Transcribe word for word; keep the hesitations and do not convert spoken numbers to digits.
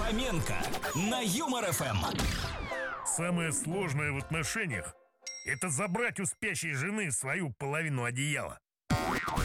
Фоменко на Юмор эф эм. Самое сложное в отношениях — это забрать у спящей жены свою половину одеяла.